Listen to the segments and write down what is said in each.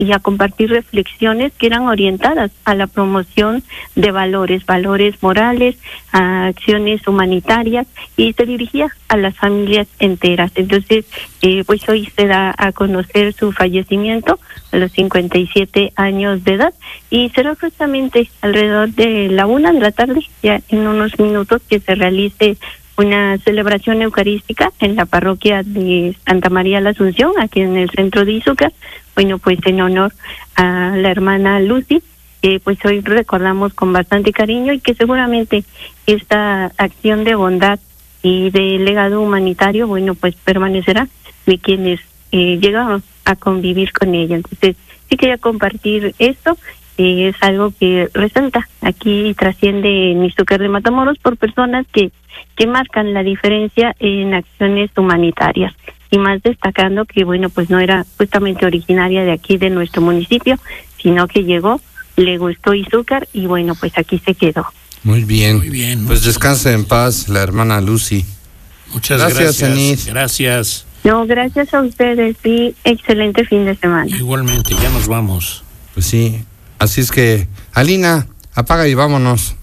y a compartir reflexiones que eran orientadas a la promoción de valores morales, a acciones humanitarias, y se dirigía a las familias enteras. Entonces, pues hoy se da a conocer su fallecimiento a los 57 años de edad, y será justamente alrededor de la 1 de la tarde, ya en unos minutos, que se realice una celebración eucarística en la parroquia de Santa María la Asunción, aquí en el centro de Izúcar. Bueno, pues en honor a la hermana Lucy, que pues hoy recordamos con bastante cariño, y que seguramente esta acción de bondad y de legado humanitario, bueno, pues permanecerá de quienes llegaron a convivir con ella. Entonces, sí quería compartir esto. Es algo que resalta aquí y trasciende en Izúcar de Matamoros por personas que marcan la diferencia en acciones humanitarias, y más destacando que, bueno, pues no era justamente originaria de aquí, de nuestro municipio, sino que llegó, le gustó Izúcar, y bueno, pues aquí se quedó. Muy bien. Pues descanse en paz la hermana Lucy. Muchas gracias. Enid. Gracias. No, gracias a ustedes, y excelente fin de semana. Igualmente, ya nos vamos. Pues sí, así es que, Alina, apaga y vámonos.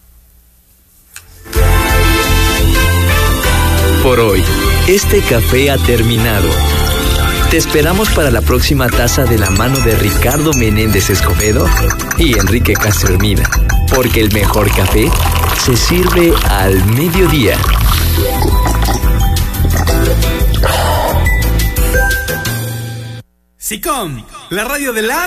Por hoy, este café ha terminado. Te esperamos para la próxima taza de la mano de Ricardo Menéndez Escobedo y Enrique Castro Hermida, porque el mejor café se sirve al mediodía. SICOM, la radio de la